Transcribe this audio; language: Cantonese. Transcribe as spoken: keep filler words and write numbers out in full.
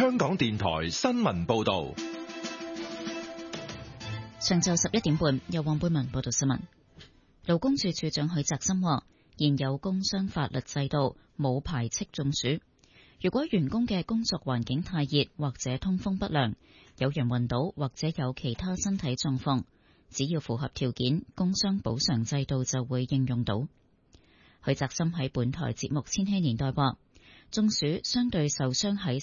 香港電台新聞報道。 上晝十一點半，由黃貝文報道新聞。勞工處處長許澤森話，現有工傷法律制度冇排斥中暑。如果員工嘅工作環境太熱或者通風不良，有人暈倒或者有其他身體狀況，只要符合條件，工傷補償制度就會應用到。許澤森喺本台節目《千禧年代》話，中暑相對受傷喺